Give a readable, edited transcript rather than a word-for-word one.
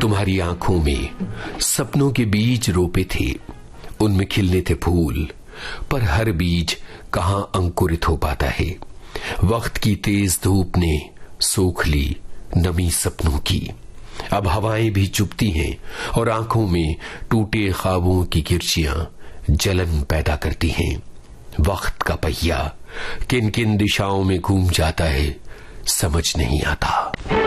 तुम्हारी आंखों में सपनों के बीज रोपे थे, उनमें खिलने थे फूल, पर हर बीज कहां अंकुरित हो पाता है। वक्त की तेज धूप ने सोख ली नमी सपनों की। अब हवाएं भी चुभती हैं और आंखों में टूटे ख्वाबों की किरचियां जलन पैदा करती हैं। वक्त का पहिया किन किन दिशाओं में घूम जाता है, समझ नहीं आता।